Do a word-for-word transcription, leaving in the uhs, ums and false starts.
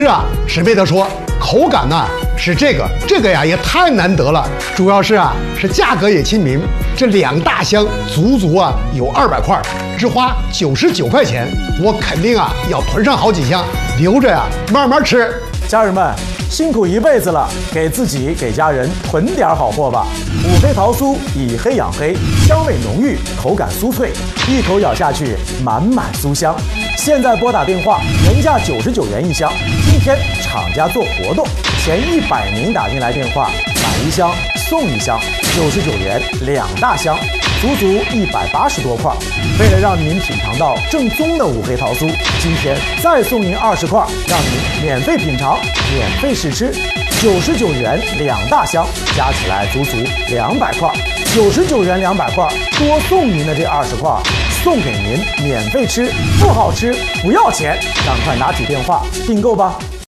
是啊，史贝德说，口感呢是这个，这个呀也太难得了。主要是啊，是价格也亲民，这两大箱足足啊有二百块，只花九十九块钱，我肯定啊要囤上好几箱，留着呀慢慢吃。 家人们辛苦一辈子了，给自己给家人囤点好货吧。五黑桃酥以黑养黑，香味浓郁，口感酥脆，一口咬下去满满酥香。现在拨打电话，原价九十九元一箱，今天厂家做活动，前一百名打进来电话买一箱送一箱，九十九元两大箱，足足一百八十多块。为了让您品尝到正宗的五黑桃酥，今天再送您二十块，让您免费品尝，免费试吃。九十九元两大箱，加起来足足两百块。九十九元两百块，多送您的这二十块，送给您免费吃，不好吃不要钱，赶快拿起电话订购吧。